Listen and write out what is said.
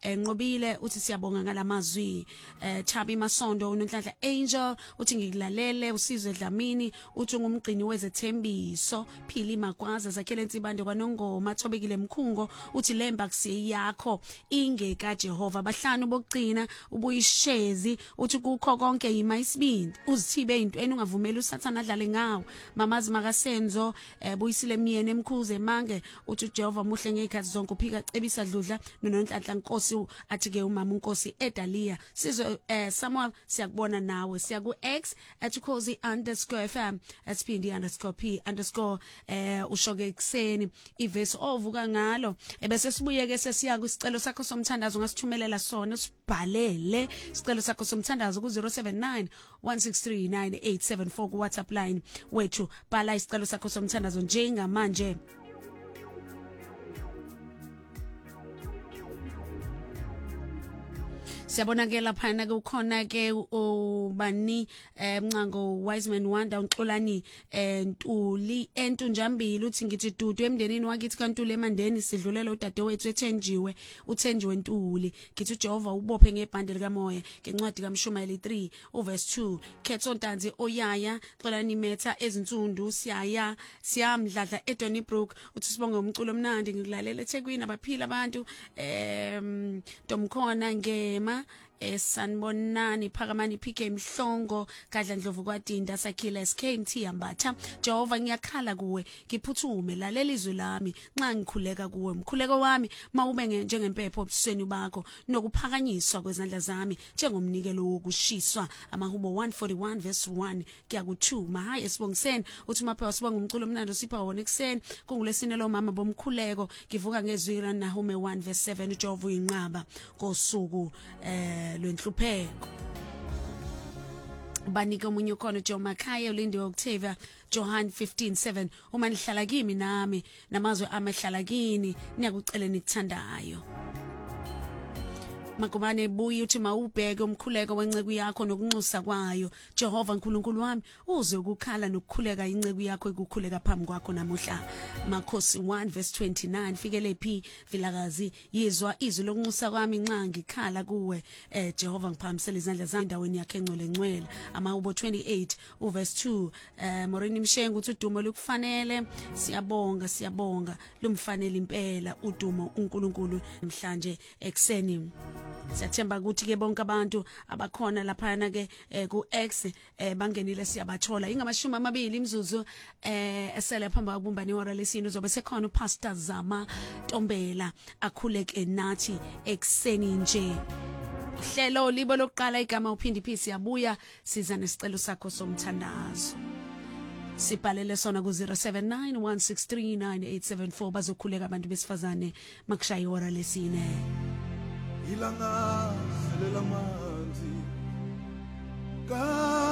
Nqobile uthi siyabonga ngalamazwi. Chabi Masondo uNhlanhla Angel uthi ngikulalele. Usizwe Dlamini uthi ungumgcini wezethembiso. Phili Magwaza zakhele insibande kwaNongoma. Thobekile Mkhungo uthi lemba kusiyakho ingeka Jehova. Bahlanu bokugcina ubuyishezi uthi kukho konke yima isibindi. Uzithibe into ungavumeli uSathana adlale ngawo. Mamazi Makasenzo buyisile Myeni Emkhuze Mange uthi Jehova muhle ngezikhathi zonke. Uphika Cebisa Dludla noNhlanhla Nkosi athi ke umama uNkosi Edalia. Sizwe Samuel siyakubona nawe. Siya ku X @cozy_FM @pindi_p_ ushoke ekseni ivesi ovuka ngalo bese sibuye ke sesiya kwisicelo sakho somthandazo ngasithumelela sona sibhalele isicelo sakho somthandazo ku 079 163 9874 ku WhatsApp line wethu. Bhala isicelo sakho somthandazo njengamanje. Siyabona ke lapha na kukhona ke ubani Mncango Wiseman Wanda uXolani Ntuli Entunjambili uthi ngithi dudu emndenini wakithi kaNtuli eMandeni sidlulela udadewethu ethenjiwe uthenjiwe Ntuli ngithi uJehova ubophe ngebhande likamoya ngencwadi kaMshumayeli 3 uverse 2 Khetho Ntanzi Oyaya Xolani Metha ezinsundu siyamdladla eDonnybrook uthi sibonge umculo omnandi ngikulalela eThekwini abaphila abantu Domkhona Ngema Sanbonani Phakamani PK Mhlongo Gadla Ndlovu kwaDinda Sakhila SKMT Yambatha. Jehova ngiyakhala kuwe ngiphuthume lalela izwi lami nxa ngikhuleka kuwe mkhuleko wami mawube njengempepho obusweni bakho nokuphakanyiswa kwezandla zami njengomnikelo wokushiswa. Amahubo 141 verse 1 kuya ku2. Mahayi esibongiseni uthi maphewa sibonga umculo omnandi sipha wona ekseni kungulesine lo mama bomkhuleko ngivuka ngezwi la Nahume 1 verse 7 uJehova uyinqaba ngosuku lwenhlupheko. Banika omunye khona Joe Makhaya Ulindiwe Octavia Johan 15:7 uma nihlala kimi nami namazwe amehlala kini niyakucela nikuthandayo. Magubane buyi uthi mawubheke umkhuleko wenceku yakho nokunxusa kwayo. Jehova uNkulunkulu wami uze ukukhala nokukhuleka inceku yakho ekukhuleka phambi kwakho namuhla. Makhosi 1 verse 29 fikele phi vilakazi yizwa izwi lokunxusa kwami nxa ngikhala kuwe. Jehova ngiphamisela izandla zami endaweni yakhe engcwele. Amahubo 28 uverse 2 Morini Mshengu uthi udumo lukufanele siyabonga lumfanele impela udumo uNkulunkulu namhlanje ekseni. Siyathemba ukuthi ke bonke abantu abakhona lapha na ke ku X bangenile siyabathola ingamashumi amabili imzuzu esele phamba kubumbani ihora lesine uzobe sekhona uPastor Zama Ntombela akhuleke nathi ekseni nje. Hlelo libo lokuqala igama uphindi phi siyabuya siza nesicelo sakho somthandazo. Sibhalele sona ku 079 163 9874 bazokhuleka abantu besifazane makushaya ihora lesine. Ilanga selela manzi